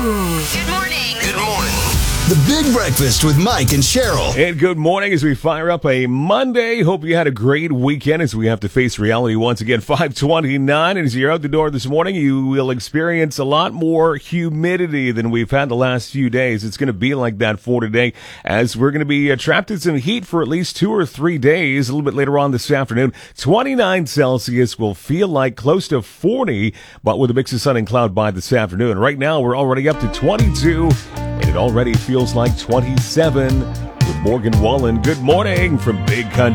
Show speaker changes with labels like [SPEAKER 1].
[SPEAKER 1] Good morning.
[SPEAKER 2] Good morning.
[SPEAKER 3] The Big Breakfast with Mike and Cheryl.
[SPEAKER 4] And good morning as we fire up a Monday. Hope you had a great weekend as we have to face reality once again. 5:29, and as you're out the door this morning, you will experience a lot more humidity than we've had the last few days. It's going to be like that for today as we're going to be trapped in some heat for at least 2 or 3 days. A little bit later on this afternoon, 29 Celsius will feel like close to 40, but with a mix of sun and cloud by this afternoon. Right now, we're already up to 22. And it already feels like 27 with Morgan Wallen. Good morning from Big Country.